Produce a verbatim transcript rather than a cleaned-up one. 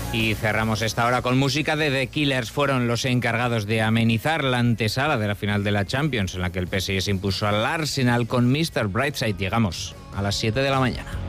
Y cerramos esta hora con música de The Killers. Fueron los encargados de amenizar la antesala de la final de la Champions, en la que el P S G se impuso al Arsenal con míster Brightside. Llegamos a las siete de la mañana.